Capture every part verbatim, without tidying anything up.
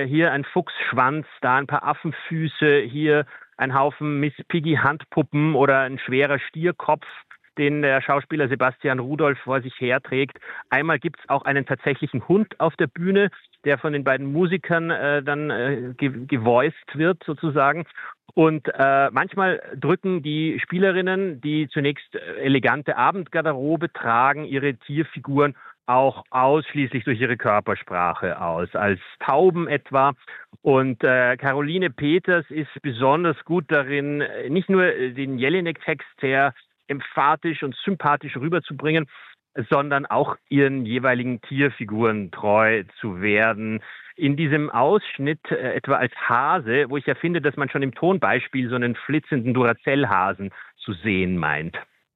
äh, hier ein Fuchsschwanz, da ein paar Affenfüße, hier ein Haufen Miss Piggy Handpuppen oder ein schwerer Stierkopf, den der Schauspieler Sebastian Rudolph vor sich herträgt. Einmal gibt es auch einen tatsächlichen Hund auf der Bühne, der von den beiden Musikern äh, dann äh, ge- gevoiced wird sozusagen. Und äh, manchmal drücken die Spielerinnen, die zunächst elegante Abendgarderobe tragen, ihre Tierfiguren auch ausschließlich durch ihre Körpersprache aus, als Tauben etwa. Und äh, Caroline Peters ist besonders gut darin, nicht nur den Jelinek-Text sehr emphatisch und sympathisch rüberzubringen, sondern auch ihren jeweiligen Tierfiguren treu zu werden. In diesem Ausschnitt, äh, etwa als Hase, wo ich ja finde, dass man schon im Tonbeispiel so einen flitzenden Duracell-Hasen zu sehen meint.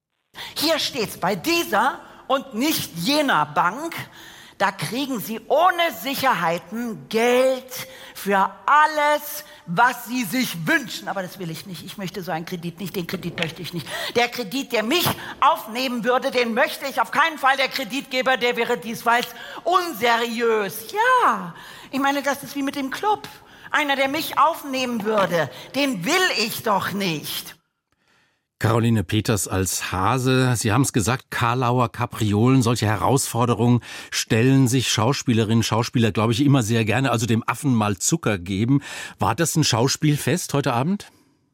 Hier steht's, bei dieser und nicht jener Bank, da kriegen Sie ohne Sicherheiten Geld für alles, was Sie sich wünschen. Aber das will ich nicht. Ich möchte so einen Kredit nicht. Den Kredit möchte ich nicht. Der Kredit, der mich aufnehmen würde, den möchte ich auf keinen Fall. Der Kreditgeber, der wäre diesfalls unseriös. Ja, ich meine, das ist wie mit dem Club. Einer, der mich aufnehmen würde, den will ich doch nicht. Caroline Peters als Hase. Sie haben es gesagt, Karlauer Kapriolen, solche Herausforderungen stellen sich Schauspielerinnen, Schauspieler, glaube ich, immer sehr gerne, also dem Affen mal Zucker geben. War das ein Schauspielfest heute Abend?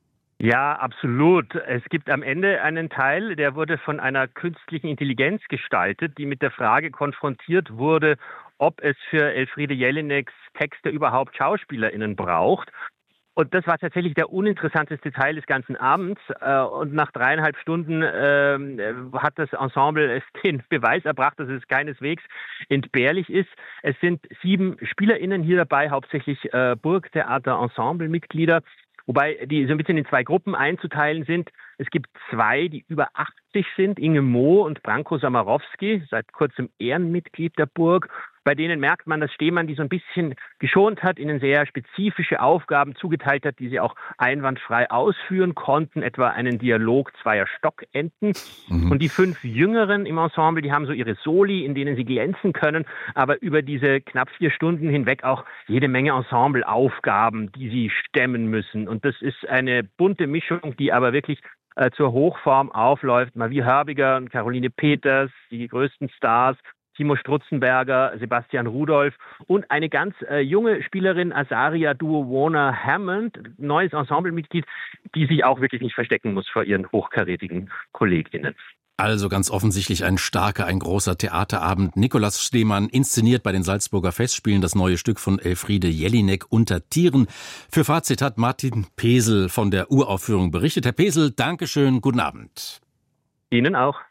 Ja, absolut. Es gibt am Ende einen Teil, der wurde von einer künstlichen Intelligenz gestaltet, die mit der Frage konfrontiert wurde, ob es für Elfriede Jelineks Texte überhaupt SchauspielerInnen braucht. Und das war tatsächlich der uninteressanteste Teil des ganzen Abends. Und nach dreieinhalb Stunden äh, hat das Ensemble es den Beweis erbracht, dass es keineswegs entbehrlich ist. Es sind sieben SpielerInnen hier dabei, hauptsächlich äh, Burgtheater-Ensemble-Mitglieder, wobei die so ein bisschen in zwei Gruppen einzuteilen sind. Es gibt zwei, die über achtzig sind, Inge Moh und Branko Samarowski, seit kurzem Ehrenmitglied der Burg. Bei denen merkt man, dass Stemann die so ein bisschen geschont hat, ihnen sehr spezifische Aufgaben zugeteilt hat, die sie auch einwandfrei ausführen konnten, etwa einen Dialog zweier Stockenten. Mhm. Und die fünf Jüngeren im Ensemble, die haben so ihre Soli, in denen sie glänzen können, aber über diese knapp vier Stunden hinweg auch jede Menge Ensembleaufgaben, die sie stemmen müssen. Und das ist eine bunte Mischung, die aber wirklich äh, zur Hochform aufläuft. Marie Hörbiger und Caroline Peters, die größten Stars, Timo Strutzenberger, Sebastian Rudolph und eine ganz äh, junge Spielerin, Azaria Duo-Warner-Hammond, neues Ensemblemitglied, die sich auch wirklich nicht verstecken muss vor ihren hochkarätigen KollegInnen. Also ganz offensichtlich ein starker, ein großer Theaterabend. Nikolaus Stemann inszeniert bei den Salzburger Festspielen das neue Stück von Elfriede Jelinek, Unter Tieren. Für Fazit hat Martin Pesel von der Uraufführung berichtet. Herr Pesel, Dankeschön, guten Abend. Ihnen auch.